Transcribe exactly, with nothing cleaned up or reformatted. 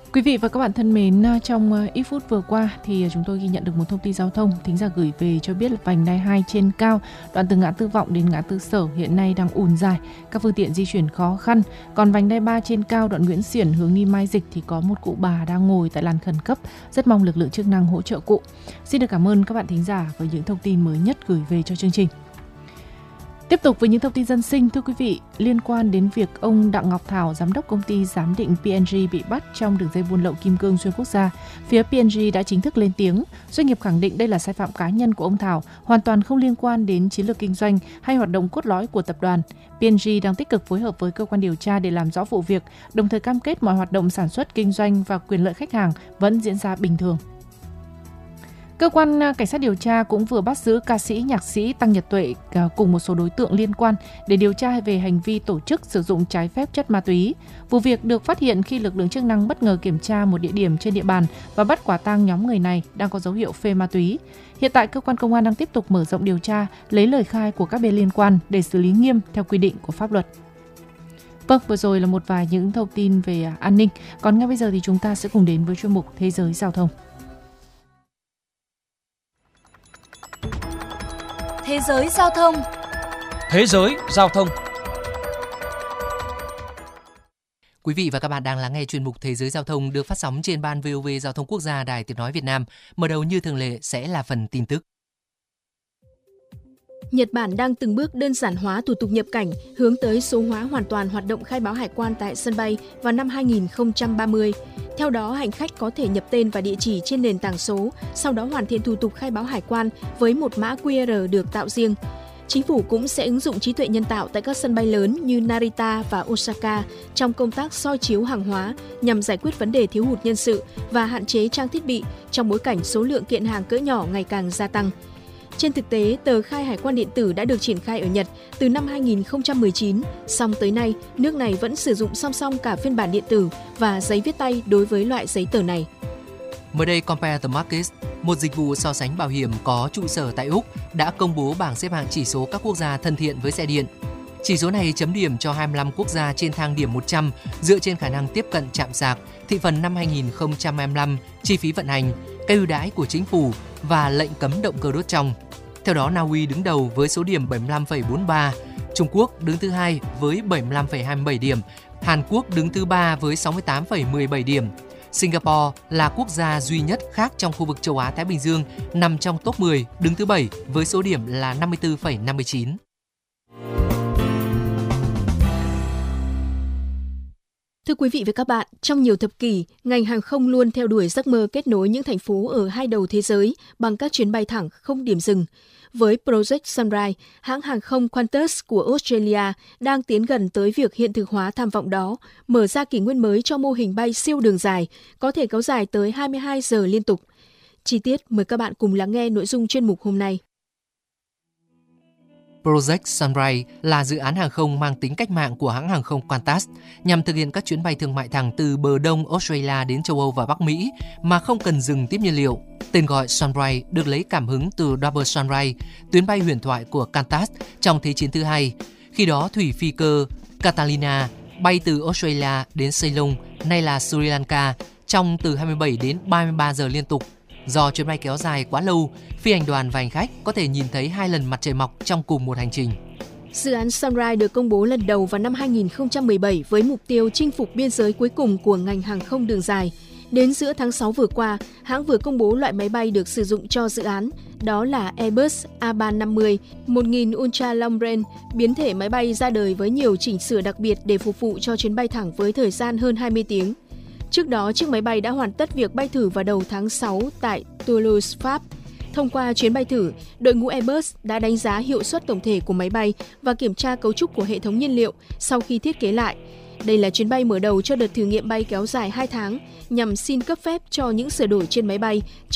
Quý vị và các bạn thân mến, trong ít phút vừa qua thì chúng tôi ghi nhận được một thông tin giao thông. Thính giả gửi về cho biết là vành đai hai trên cao, đoạn từ ngã tư Vọng đến ngã tư Sở hiện nay đang ùn dài, các phương tiện di chuyển khó khăn. Còn vành đai ba trên cao, đoạn Nguyễn Xiển hướng đi Mai Dịch thì có một cụ bà đang ngồi tại làn khẩn cấp, rất mong lực lượng chức năng hỗ trợ cụ. Xin được cảm ơn các bạn thính giả với những thông tin mới nhất gửi về cho chương trình. Tiếp tục với những thông tin dân sinh, thưa quý vị, liên quan đến việc ông Đặng Ngọc Thảo, giám đốc công ty giám định pê en giê bị bắt trong đường dây buôn lậu kim cương xuyên quốc gia, phía pê en giê đã chính thức lên tiếng. Doanh nghiệp khẳng định đây là sai phạm cá nhân của ông Thảo, hoàn toàn không liên quan đến chiến lược kinh doanh hay hoạt động cốt lõi của tập đoàn. pê en giê đang tích cực phối hợp với cơ quan điều tra để làm rõ vụ việc, đồng thời cam kết mọi hoạt động sản xuất, kinh doanh và quyền lợi khách hàng vẫn diễn ra bình thường. Cơ quan cảnh sát điều tra cũng vừa bắt giữ ca sĩ, nhạc sĩ Tăng Nhật Tuệ cùng một số đối tượng liên quan để điều tra về hành vi tổ chức sử dụng trái phép chất ma túy. Vụ việc được phát hiện khi lực lượng chức năng bất ngờ kiểm tra một địa điểm trên địa bàn và bắt quả tang nhóm người này đang có dấu hiệu phê ma túy. Hiện tại, cơ quan công an đang tiếp tục mở rộng điều tra, lấy lời khai của các bên liên quan để xử lý nghiêm theo quy định của pháp luật. Vâng, vừa rồi là một vài những thông tin về an ninh. Còn ngay bây giờ thì chúng ta sẽ cùng đến với chuyên mục Thế giới Giao thông. Thế giới giao thông. Thế giới giao thông. Quý vị và các bạn đang lắng nghe chuyên mục Thế giới giao thông được phát sóng trên ban vê o vê Giao thông Quốc gia Đài Tiếng nói Việt Nam. Mở đầu như thường lệ sẽ là phần tin tức. Nhật Bản đang từng bước đơn giản hóa thủ tục nhập cảnh, hướng tới số hóa hoàn toàn hoạt động khai báo hải quan tại sân bay vào năm hai không ba mươi. Theo đó, hành khách có thể nhập tên và địa chỉ trên nền tảng số, sau đó hoàn thiện thủ tục khai báo hải quan với một mã quy rờ được tạo riêng. Chính phủ cũng sẽ ứng dụng trí tuệ nhân tạo tại các sân bay lớn như Narita và Osaka trong công tác soi chiếu hàng hóa nhằm giải quyết vấn đề thiếu hụt nhân sự và hạn chế trang thiết bị trong bối cảnh số lượng kiện hàng cỡ nhỏ ngày càng gia tăng. Trên thực tế, tờ khai hải quan điện tử đã được triển khai ở Nhật từ năm hai không một chín, song tới nay, nước này vẫn sử dụng song song cả phiên bản điện tử và giấy viết tay đối với loại giấy tờ này. Mới đây, Compare the Markets, một dịch vụ so sánh bảo hiểm có trụ sở tại Úc, đã công bố bảng xếp hạng chỉ số các quốc gia thân thiện với xe điện. Chỉ số này chấm điểm cho hai mươi lăm quốc gia trên thang điểm một trăm dựa trên khả năng tiếp cận chạm sạc, thị phần năm hai không hai lăm, chi phí vận hành, các ưu đãi của chính phủ và lệnh cấm động cơ đốt trong. Theo đó, Na Uy đứng đầu với số điểm bảy mươi lăm phẩy bốn ba, Trung Quốc đứng thứ hai với bảy mươi lăm phẩy hai mươi bảy điểm, Hàn Quốc đứng thứ ba với sáu mươi tám phẩy mười bảy điểm. Singapore là quốc gia duy nhất khác trong khu vực châu Á-Thái Bình Dương nằm trong top mười, đứng thứ bảy với số điểm là năm mươi tư phẩy năm mươi chín. Thưa quý vị và các bạn, trong nhiều thập kỷ, ngành hàng không luôn theo đuổi giấc mơ kết nối những thành phố ở hai đầu thế giới bằng các chuyến bay thẳng không điểm dừng. Với Project Sunrise, hãng hàng không Qantas của Australia đang tiến gần tới việc hiện thực hóa tham vọng đó, mở ra kỷ nguyên mới cho mô hình bay siêu đường dài, có thể kéo dài tới hai mươi hai giờ liên tục. Chi tiết mời các bạn cùng lắng nghe nội dung chuyên mục hôm nay. Project Sunrise là dự án hàng không mang tính cách mạng của hãng hàng không Qantas nhằm thực hiện các chuyến bay thương mại thẳng từ bờ đông Australia đến châu Âu và Bắc Mỹ mà không cần dừng tiếp nhiên liệu. Tên gọi Sunrise được lấy cảm hứng từ Double Sunrise, tuyến bay huyền thoại của Qantas trong Thế chiến thứ hai. Khi đó, thủy phi cơ Catalina bay từ Australia đến Ceylon, nay là Sri Lanka, trong từ hai mươi bảy đến ba mươi ba giờ liên tục. Do chuyến bay kéo dài quá lâu, phi hành đoàn và hành khách có thể nhìn thấy hai lần mặt trời mọc trong cùng một hành trình. Dự án Sunrise được công bố lần đầu vào năm hai không một bảy với mục tiêu chinh phục biên giới cuối cùng của ngành hàng không đường dài. Đến giữa tháng sáu vừa qua, hãng vừa công bố loại máy bay được sử dụng cho dự án, đó là Airbus A ba trăm năm mươi, một nghìn Ultra Long Range, biến thể máy bay ra đời với nhiều chỉnh sửa đặc biệt để phục vụ cho chuyến bay thẳng với thời gian hơn hai mươi tiếng. Trước đó, chiếc máy bay đã hoàn tất việc bay thử vào đầu tháng sáu tại Toulouse, Pháp. Thông qua chuyến bay thử, đội ngũ Airbus đã đánh giá hiệu suất tổng thể của máy bay và kiểm tra cấu trúc của hệ thống nhiên liệu sau khi thiết kế lại. Đây là chuyến bay mở đầu cho đợt thử nghiệm bay kéo dài hai tháng nhằm xin cấp phép cho những sửa đổi trên máy bay